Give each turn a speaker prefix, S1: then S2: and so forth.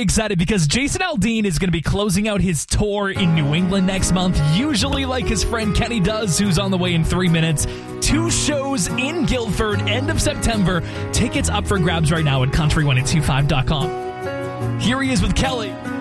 S1: excited because Jason Aldean is going to be closing out his tour in New England next month, usually like his friend Kenny does, who's on the way in 3 minutes. 2 shows in Guildford, end of September. Tickets up for grabs right now at country1025.com. Here he is with Kelly.